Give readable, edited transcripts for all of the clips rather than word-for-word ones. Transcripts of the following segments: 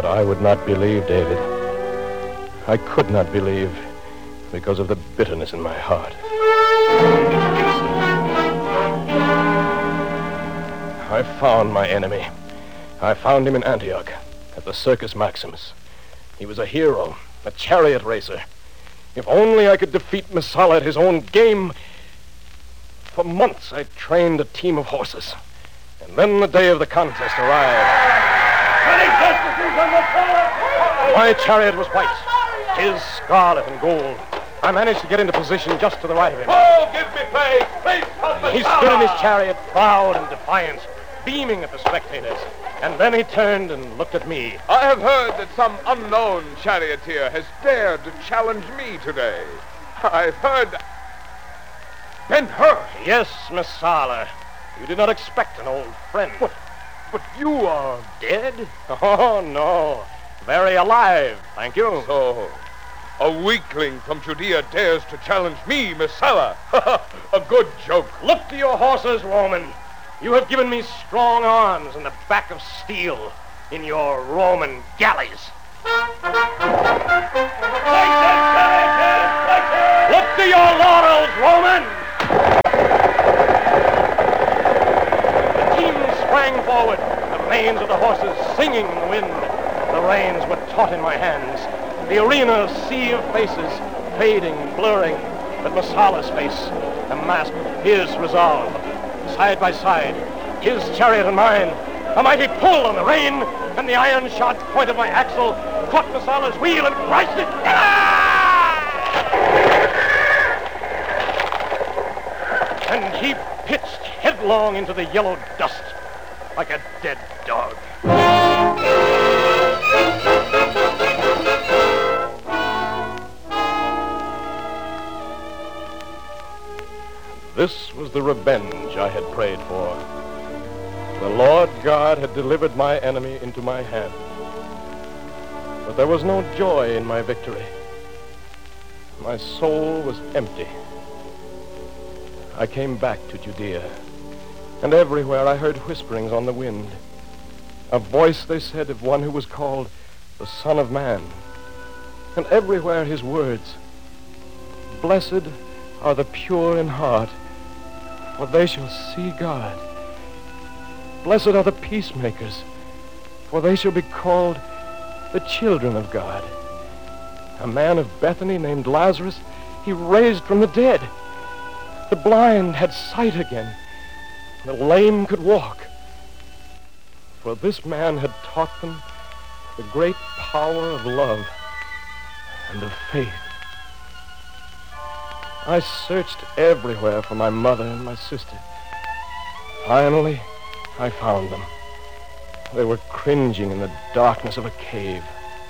But I would not believe, David. I could not believe because of the bitterness in my heart. I found my enemy. I found him in Antioch, at the Circus Maximus. He was a hero, a chariot racer. If only I could defeat Messala at his own game. For months I trained a team of horses. And then the day of the contest arrived. My chariot was white, his scarlet and gold. I managed to get into position just to the right of him. Oh, give me place! Please, He stood in his chariot, proud and defiant, beaming at the spectators. And then he turned and looked at me. I have heard that some unknown charioteer has dared to challenge me today. I've heard... Ben-Hur! Yes, Messala. You did not expect an old friend. But you are... Dead? Oh, no. Very alive, thank you. So, a weakling from Judea dares to challenge me, Messala. A good joke. Look to your horses, Roman. You have given me strong arms and a back of steel in your Roman galleys. Look to your laurels, Roman! The team sprang forward, the manes of the horses singing in the wind. The reins were taut in my hands. The arena, a sea of faces, fading, blurring, but Messala's face, a mask of fierce resolve. Side by side, his chariot and mine, a mighty pull on the rein, and the iron-shod point of my axle caught Messala's wheel and crushed it. And he pitched headlong into the yellow dust like a dead dog. This was the revenge I had prayed for. The Lord God had delivered my enemy into my hand. But there was no joy in my victory. My soul was empty. I came back to Judea, and everywhere I heard whisperings on the wind. A voice, they said, of one who was called the Son of Man. And everywhere his words, "Blessed are the pure in heart, for they shall see God. Blessed are the peacemakers, for they shall be called the children of God." A man of Bethany named Lazarus, he raised from the dead. The blind had sight again. The lame could walk. For this man had taught them the great power of love and of faith. I searched everywhere for my mother and my sister. Finally, I found them. They were cringing in the darkness of a cave.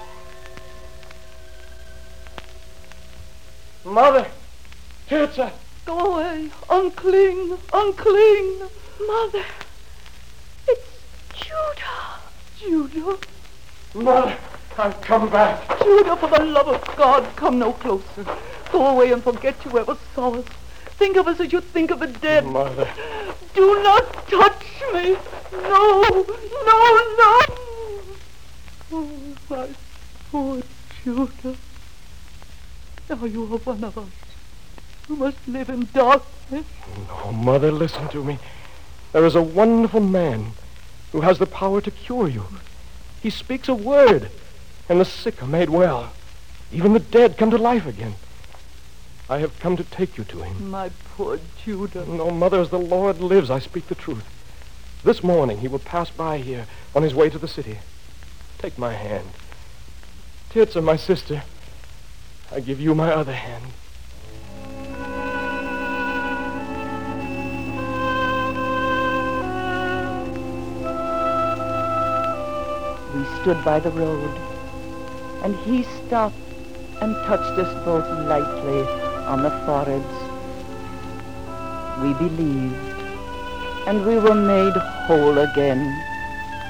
Mother! Tirza! Go away! Unclean! Unclean! Mother! It's Judah! Judah! Mother! I've come back. Judah, for the love of God, come no closer. Go away and forget you ever saw us. Think of us as you think of the dead. Mother. Do not touch me. No, no, no. Oh, my poor Judah. Now you are one of us. You must live in darkness. No, Mother, listen to me. There is a wonderful man who has the power to cure you. He speaks a word, and the sick are made well. Even the dead come to life again. I have come to take you to him. My poor Judah. No, Mother, as the Lord lives, I speak the truth. This morning he will pass by here on his way to the city. Take my hand. Tirza, my sister, I give you my other hand. We stood by the road, and he stopped and touched us both lightly on the foreheads. We believed, and we were made whole again.